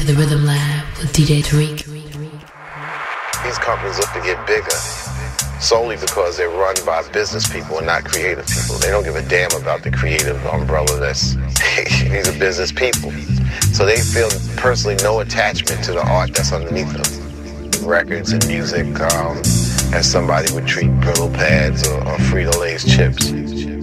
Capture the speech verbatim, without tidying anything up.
to the Rhythm Lab with D J Tariq. These companies look to get bigger solely because they're run by business people and not creative people. They don't give a damn about the creative umbrella. That's these are business people. So they feel personally no attachment to the art that's underneath them. Records and music, um, as somebody would treat Brillo pads or, or Frito-Lay's chips.